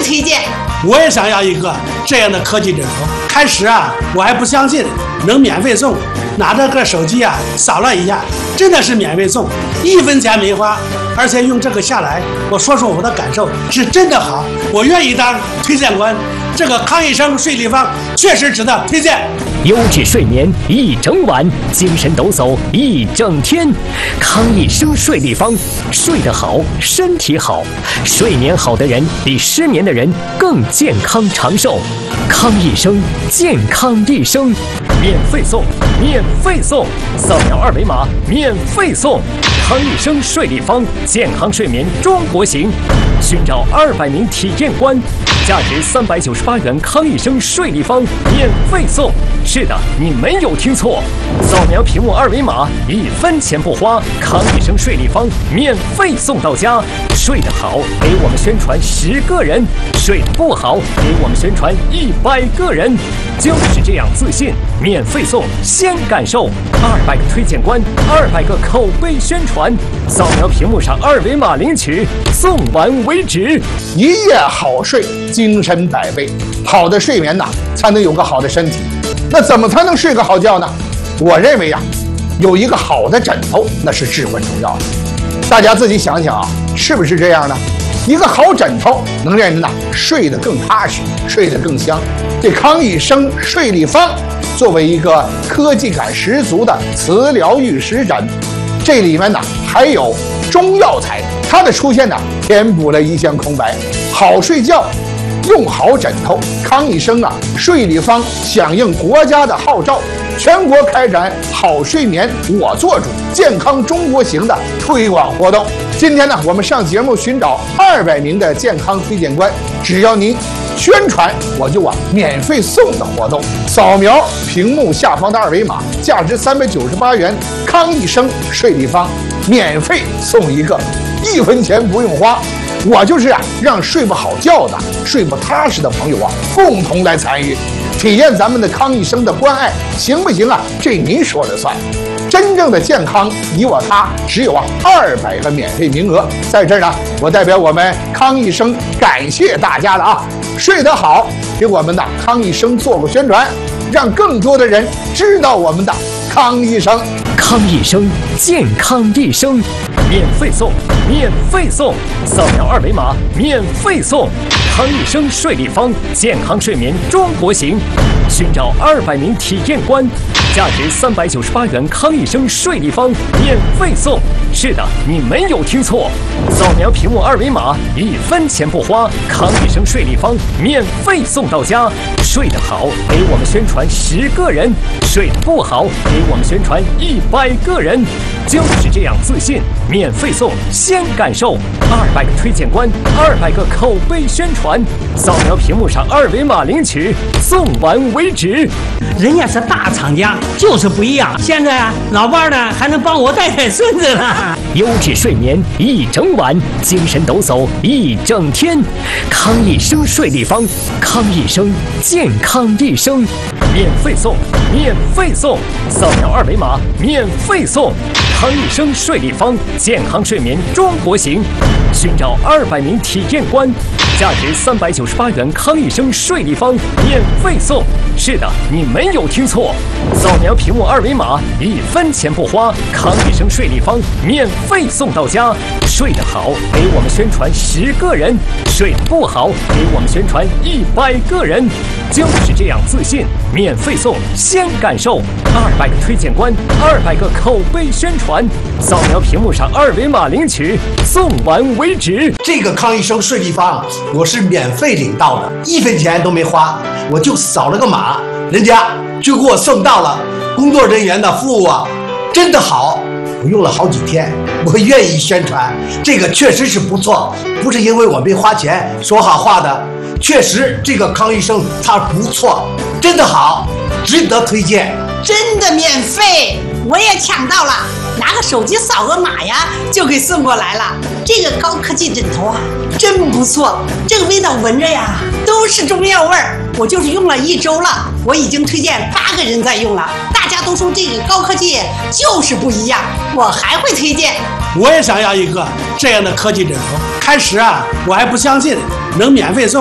推荐。 我也想要一个这样的科技枕头。开始我还不相信能免费送，拿着个手机扫了一下，真的是免费送，1分钱没花，而且用这个下来，我说说我的感受，是真的好，我愿意当推荐官。这个康益生睡立方确实值得推荐。 优质睡眠一整晚，精神抖擞一整天。康益生睡立方，睡得好，身体好。睡眠好的人比失眠的人更健康长寿。康益生，健康一生，免费送，免费送，扫描2维码免费送。康益生睡立方，健康睡眠中国行。寻找200名体验官，价值398元康益生睡立方免费送。是的，你没有听错，扫描屏幕2维码，1分钱不花，康益生睡立方免费送到家。睡得好，给我们宣传10个人；睡得不好，给我们宣传100个人。就是这样自信，免费送，先感受200个推荐官，200个口碑宣传。扫描屏幕上2维码领取，送完为止。 一夜好睡，精神百倍。好的睡眠才能有个好的身体。那怎么才能睡个好觉呢？我认为有一个好的枕头那是至关重要的。大家自己想想是不是这样呢？一个好枕头能让人睡得更踏实，睡得更香。这康益生睡立方作为一个科技感十足的磁疗玉石枕，这里面还有中药材，它的出现填补了一项空白。好睡觉用好枕头，康益生睡立方响应国家的号召，全国开展好睡眠我做主，健康中国行的推广活动。今天我们上节目寻找200名的健康推荐官，只要您宣传，我就免费送的活动。扫描屏幕下方的2维码，价值398元康益生睡立方免费送一个，1分钱不用花。我就是让睡不好觉的、睡不踏实的朋友共同来参与，体验咱们的康益生的关爱，行不行这您说了算。真正的健康，你我他，只有200个免费名额。在这儿我代表我们康益生感谢大家了睡得好，给我们的康益生做个宣传，让更多的人知道我们的康益生。 康益生，健康一生，免费送，免费送，扫描2维码免费送。康益生睡立方，健康睡眠中国行。寻找200名体验官，价值398元康益生睡立方免费送。是的，你没有听错，扫描屏幕2维码，1分钱不花，康益生睡立方免费送到家。睡得好，给我们宣传10个人；睡得不好，给我们宣传100个人。就是这样自信，免费送，先感受200个推荐官，200个口碑宣传。扫描屏幕上2维码领取，送完为止。 人家是大厂家，就是不一样。现在老伴呢还能帮我带孙子呢。 优质睡眠一整晚，精神抖擞一整天。康益生睡立方，康益生，健康一生，免费送，免费送，扫描2维码免费送。康益生睡立方，健康睡眠中国行。寻找200名体验官，价值398元康益生睡立方免费送。是的，你没有听错，扫描屏幕2维码，1分钱不花，康益生睡立方免费送到家。睡得好，给我们宣传10个人；睡得不好，给我们宣传100个人。就是这样自信，免费送，先感受200个推荐官，200个口碑宣传。扫描屏幕上2维码领取，送完为止。 这个康益生睡立方我是免费领到的，1分钱都没花，我就扫了个码，人家就给我送到了。工作人员的服务真的好，我用了好几天，我愿意宣传，这个确实是不错，不是因为我没花钱说好话的，确实这个康益生它不错，真的好，值得推荐。 真的免费，我也抢到了，拿个手机扫个码呀，就给送过来了。这个高科技枕头真不错，这个味道闻着呀都是中药味儿。我就是用了1周了，我已经推荐8个人在用了，大家都说这个高科技就是不一样，我还会推荐。 我也想要一个这样的科技枕头。开始我还不相信能免费送，